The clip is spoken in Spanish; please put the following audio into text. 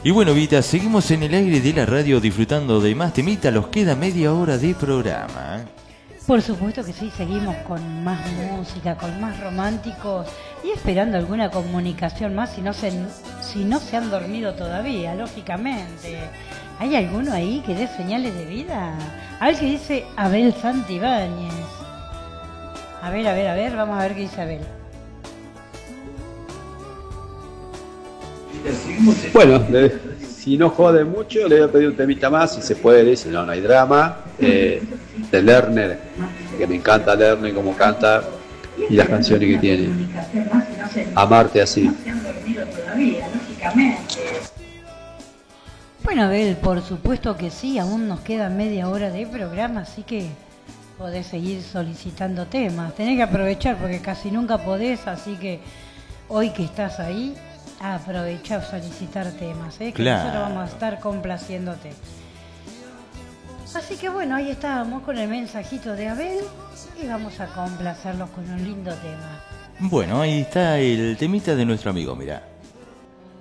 Y bueno, Vita, seguimos en el aire de la radio disfrutando de más temita. Nos queda media hora de programa. Por supuesto que sí, seguimos con más música, con más románticos y esperando alguna comunicación más si no se han dormido todavía, lógicamente. ¿Hay alguno ahí que dé señales de vida? A ver qué dice Abel Santibáñez. A ver, vamos a ver qué dice Abel. Bueno, si no jode mucho, le voy a pedir un temita más, si se puede, si no, no hay drama. De Lerner, que me encanta Lerner como canta y las canciones que tiene. Amarte así. Bueno, Abel, por supuesto que sí, aún nos queda media hora de programa, así que podés seguir solicitando temas. Tenés que aprovechar porque casi nunca podés, así que hoy que estás ahí, aprovecha a solicitar temas, que claro. Nosotros vamos a estar complaciéndote. Así que bueno, ahí estábamos con el mensajito de Abel y vamos a complacerlos con un lindo tema. Bueno, ahí está el temita de nuestro amigo, mirá.